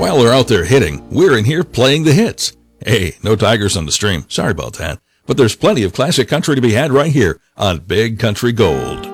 While they're out there hitting, we're in here playing the hits. Hey, no tigers on the stream. Sorry about that. But there's plenty of classic country to be had right here on Big Country Gold.